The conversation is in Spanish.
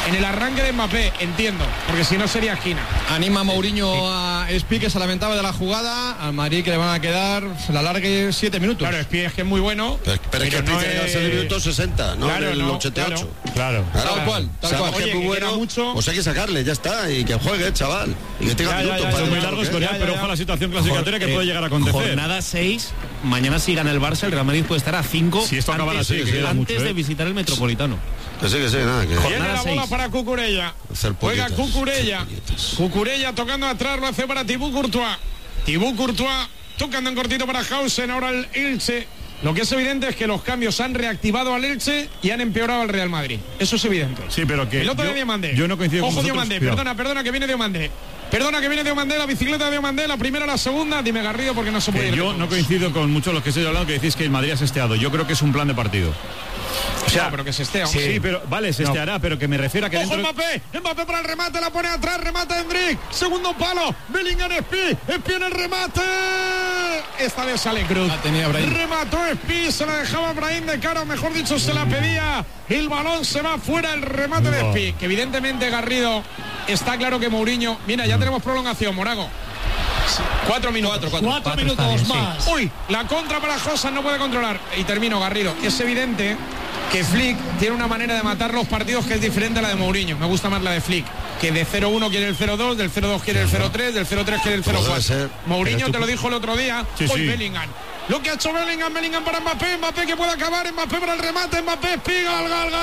en el arranque de Mbappé, entiendo, porque si no sería esquina. Anima Mourinho a Espi, que se lamentaba de la jugada, al Madrid que le van a quedar, se la alargue 7 minutos. Claro, Espi es que es muy bueno. Pero es que no tiene que ser el minuto 60, no claro, el 88. Claro. Tal cual. Oye, que es muy bueno, mucho. pues hay que sacarle, ya está, y que juegue, chaval. Y que tenga minutos para es muy largo historial, pero ojo a la situación clasificatoria que puede llegar a acontecer. Jornada 6, mañana si gana el Barça, el Real Madrid puede estar a 5 si esto acaba así, antes de visitar el Metropolitano. Que sí, nada. Que... Viene la bola para Cucurella. Juega Cucurella. Cucurella tocando atrás, lo hace para Thibaut Courtois. Thibaut Courtois tocando en cortito para Hausen, ahora el Elche. Lo que es evidente es que los cambios han reactivado al Elche y han empeorado al Real Madrid. Eso es evidente. Sí, pero que pelota de Diomandé. Yo no coincido con vosotros. Diomandé, perdona que viene Diomandé. Perdona que viene Diomandé, la bicicleta de Diomandé, la primera, la segunda. Dime, Garrido, porque no se puede ir. Yo no coincido con muchos de los que estoy hablando que decís que el Madrid ha sesteado. Yo creo que es un plan de partido. O sea, pero que se estea. Sí, pero vale, se esteará, pero que me refiero a que ¡ojo, dentro... Mbappé para el remate, la pone atrás, remata Endrick, segundo palo, Bellingham, Espi en el remate. Esta vez sale Cruz. Remató Espi, se la dejaba Brahim de cara, o mejor dicho, se la pedía. El balón se va fuera, el remate de Espi. Que evidentemente, Garrido, está claro que Mourinho... Mira, ya tenemos prolongación, Morago. 4 minutos. 4 minutos más. Sí. Uy, la contra para Josa, no puede controlar. Y termino, Garrido. Es evidente que Flick tiene una manera de matar los partidos que es diferente a la de Mourinho. Me gusta más la de Flick, que de 0-1 quiere el 0-2, del 0-2 quiere el 0-3, del 0-3 quiere el 0-4. Mourinho te lo dijo el otro día. Hoy Bellingham. Lo que ha hecho Bellingham para Mbappé que puede acabar, Mbappé para el remate, Mbappé, Espiga, gol.